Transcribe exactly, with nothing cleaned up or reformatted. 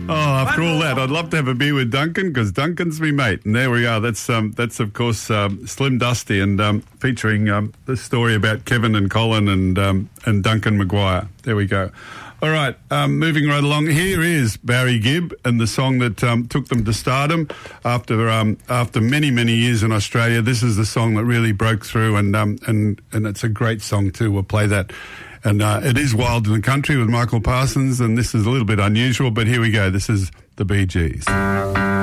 Oh, after all that, I'd love to have a beer with Duncan because Duncan's me mate. And there we are. That's, um, that's of course, um, Slim Dusty and um, featuring um, the story about Kevin and Colin and um, and Duncan Maguire. There we go. All right, um, moving right along. Here is Barry Gibb and the song that um, took them to stardom after um, after many, many years in Australia. This is the song that really broke through, and um, and and it's a great song too. We'll play that. And uh, it is Wild in the Country with Michael Parsons, and this is a little bit unusual, but here we go. This is the Bee Gees.